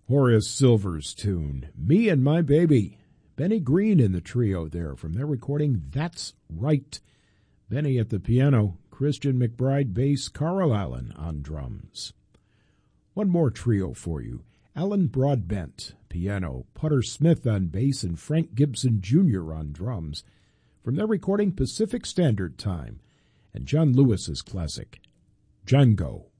Horace Silver's tune, Me and My Baby. Benny Green in the trio there from their recording That's Right. Benny at the piano, Christian McBride bass, Carl Allen on drums. One more trio for you. Alan Broadbent, piano, Putter Smith on bass, and Frank Gibson Jr. on drums from their recording Pacific Standard Time and John Lewis's classic, Django.